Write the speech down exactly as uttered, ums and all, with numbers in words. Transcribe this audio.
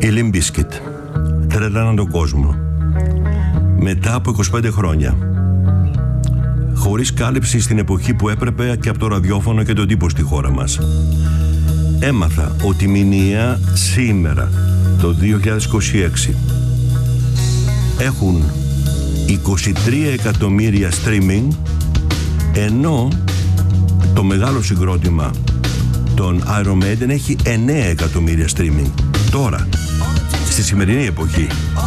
Η Limp Bizkit τρελαίναν τον κόσμο. Μετά από είκοσι πέντε χρόνια, χωρίς κάλυψη στην εποχή που έπρεπε και από το ραδιόφωνο και τον τύπο στη χώρα μας, έμαθα ότι η μηνιαία σήμερα, το δύο χιλιάδες είκοσι έξι, έχουν είκοσι τρία εκατομμύρια streaming, ενώ το μεγάλο συγκρότημα των Iron Maiden έχει εννέα εκατομμύρια streaming. Τώρα, στη σημερινή εποχή,